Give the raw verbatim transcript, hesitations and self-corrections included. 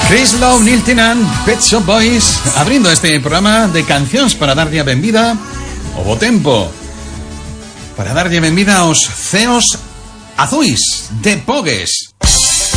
Chris Lowe, Neil Tennant, Pet Shop Boys, abrindo este programa de cancións para darlle a benvida ao bo tempo, para darlle a benvida aos ceos azuis de Pogues.